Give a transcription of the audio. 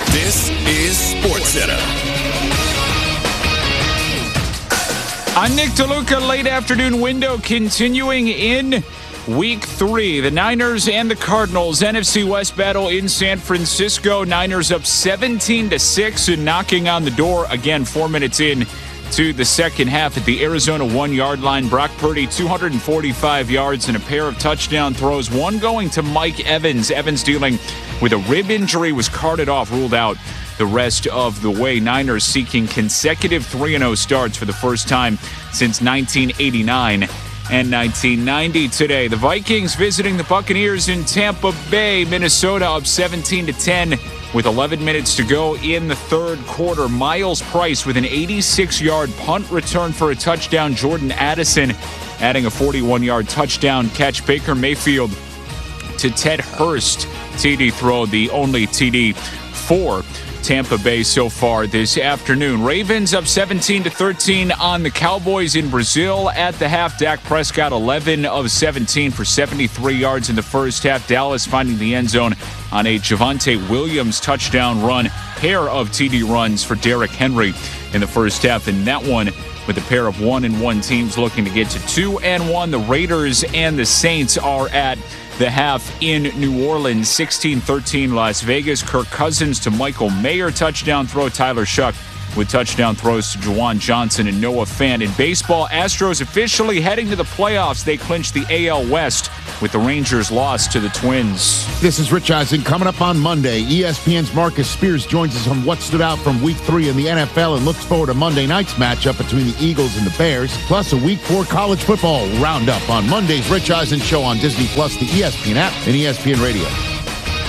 This is SportsCenter. I'm Nick DeLuca. Late afternoon window continuing in Week 3. The Niners and the Cardinals NFC West battle in San Francisco. Niners up 17-6 and knocking on the door again 4 minutes in to the second half at the Arizona 1-yard line. Brock Purdy 245 yards and a pair of touchdown throws, one going to Mike Evans. Evans dealing with a rib injury, was carted off, ruled out the rest of the way. Niners seeking consecutive 3-0 starts for the first time since 1989 and 1990 today. The Vikings visiting the Buccaneers in Tampa Bay. Minnesota up 17-10 with 11 minutes to go in the third quarter. Miles Price with an 86-yard punt return for a touchdown. Jordan Addison adding a 41-yard touchdown catch. Baker Mayfield to Ted Hurst TD throw, the only TD for Tampa Bay so far this afternoon. Ravens up 17-13 on the Cowboys in Brazil at the half. Dak Prescott 11 of 17 for 73 yards in the first half. Dallas finding the end zone on a Javonte Williams touchdown run. Pair of TD runs for Derrick Henry in the first half, and that one with a pair of 1-1 teams looking to get to 2-1. The Raiders and the Saints are at the half in New Orleans. 16-13 Las Vegas. Kirk Cousins to Michael Mayer touchdown throw. Tyler Shuck with touchdown throws to Juwan Johnson and Noah Fant. In baseball, Astros officially heading to the playoffs. They clinched the AL West with the Rangers' loss to the Twins. This is Rich Eisen. Coming up on Monday, ESPN's Marcus Spears joins us on what stood out from Week 3 in the NFL and looks forward to Monday night's matchup between the Eagles and the Bears, plus a Week 4 college football roundup on Monday's Rich Eisen Show on Disney+, the ESPN app, and ESPN Radio.